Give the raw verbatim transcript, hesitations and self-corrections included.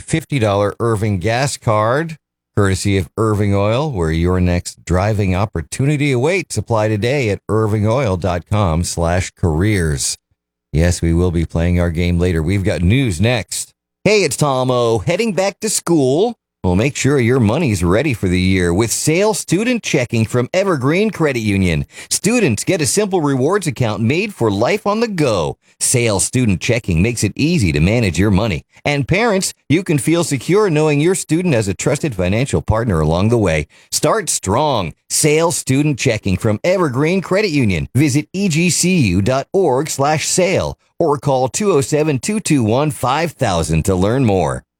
fifty dollars Irving gas card, courtesy of Irving Oil, where your next driving opportunity awaits. Apply today at irvingoil.com slash careers. Yes, we will be playing our game later. We've got news next. Hey, it's Tom O. Heading back to school? Well, make sure your money's ready for the year with Sail Student Checking from Evergreen Credit Union. Students get a simple rewards account made for life on the go. Sail Student Checking makes it easy to manage your money. And parents, you can feel secure knowing your student has a trusted financial partner along the way. Start strong. Sail Student Checking from Evergreen Credit Union. Visit egcu.org slash sail or call two oh seven, two two one, five thousand to learn more.